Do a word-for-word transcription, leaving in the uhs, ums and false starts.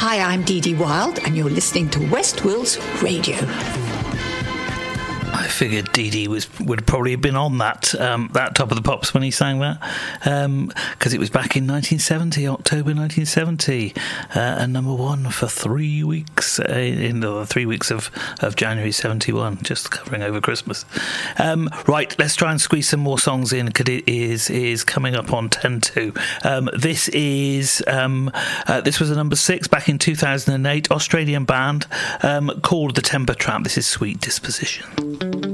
Hi, I'm Dee Dee Wild, and you're listening to West Wills Radio. I figured Dee Dee was would probably have been on that um, that Top of the Pops when he sang that, because um, it was back in nineteen seventy, October nineteen seventy, uh, and number one for three weeks uh, in the three weeks of, of January seventy-one, just covering over Christmas. Um, right, let's try and squeeze some more songs in, because it is is coming up on ten to. Um, this is um, uh, this was a number six back in two thousand eight, Australian band um, called The Temper Trap. This is Sweet Disposition.